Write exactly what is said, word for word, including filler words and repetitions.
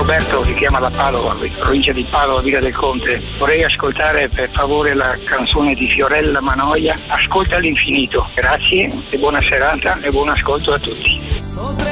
Roberto, che chiama da Padova, provincia di Padova, Villa del Conte. Vorrei ascoltare per favore la canzone di Fiorella Mannoia, Ascolta all'infinito. Grazie e buona serata e buon ascolto a tutti.